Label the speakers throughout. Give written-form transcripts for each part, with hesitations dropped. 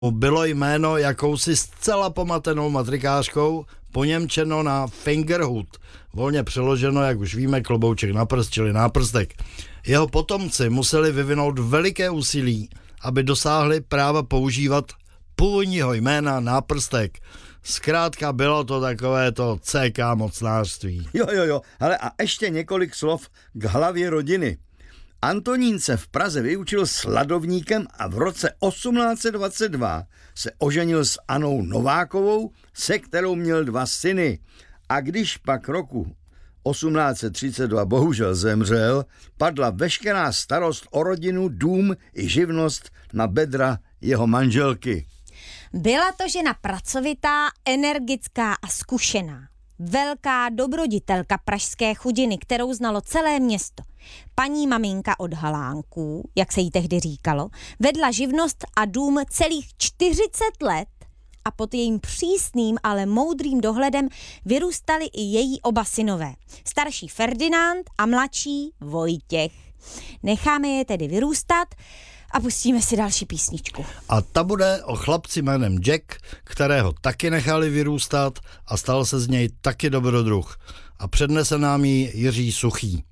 Speaker 1: bylo jméno jakousi zcela pomatenou matrikářkou, poněmčeno na fingerhood, volně přeloženo, jak už víme, klobouček na prst, čili náprstek. Jeho potomci museli vyvinout veliké úsilí, aby dosáhli práva používat původního jména náprstek. Zkrátka bylo to takové to CK mocnářství.
Speaker 2: Jo, ale a ještě několik slov k hlavě rodiny. Antonín se v Praze vyučil sladovníkem a v roce 1822 se oženil s Annou Novákovou, se kterou měl 2 syny. A když pak roku 1832 bohužel zemřel, padla veškerá starost o rodinu, dům i živnost na bedra jeho manželky.
Speaker 3: Byla to žena pracovitá, energická a zkušená. Velká dobroditelka pražské chudiny, kterou znalo celé město. Paní maminka od Halánků, jak se jí tehdy říkalo, vedla živnost a dům celých 40 let a pod jejím přísným, ale moudrým dohledem vyrůstali i její oba synové. Starší Ferdinand a mladší Vojtěch. Necháme je tedy vyrůstat a pustíme si další písničku.
Speaker 1: A ta bude o chlapci jménem Jack, kterého taky nechali vyrůstat a stal se z něj taky dobrodruh. A přednese nám ji Jiří Suchý.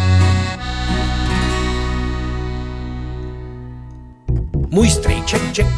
Speaker 4: Můj strýček Jack